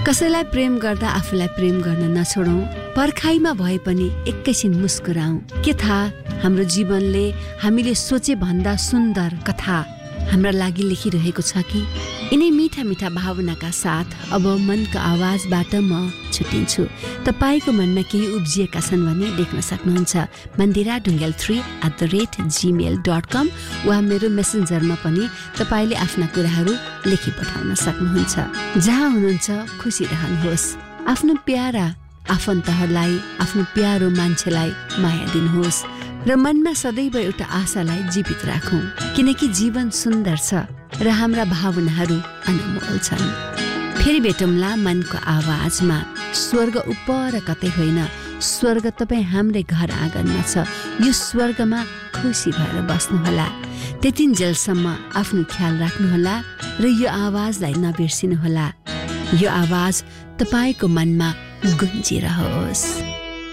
कसैलाई प्रेम गर्दा आफूलाई प्रेम गर्न नछोडौं, पर्खाइमा भए पनि एकैछिन मुस्कुराऊ। के थाहा हाम्रो जीवनले हामीले सोचे भन्दा सुन्दर कथा हाम्रा लागि लेखिरहेको छ कि। यिनै मीठा मीठा भावनाका साथ अब मनको आवाजबाट म छुट्टिन्छु। तपाईको मनमा केही उब्जिएका छन् भने लेख्न सक्नुहुन्छ mandira.dungal3@gmail.com वा मेरो मेसेन्जरमा पनि तपाईले आफ्ना कुराहरू लेखि पठाउन सक्नुहुन्छ। जहाँ हुनुहुन्छ खुसी रहनुहोस्। आफ्नो प्यारा आफन्तहरूलाई, आफ्नो प्यारो मान्छेलाई माया दिनुहोस् र मनमा सदैव एउटा आशालाई जीवित राखौं, किनकि जीवन सुन्दर छ र हाम्रा भावनाहरू अनमोल छन्। फेरि भेटौँला मनको आवाजमा। स्वर्ग उपर कतै होइन, स्वर्ग तपाईँ हाम्रै घर आँगनमा छ। यो स्वर्गमा खुसी भएर बस्नुहोला। त्यतिन्जेलसम्म आफ्नो ख्याल राख्नुहोला र यो आवाजलाई नबिर्सिनुहोला। यो आवाज तपाईको मनमा गुन्जिरहोस्।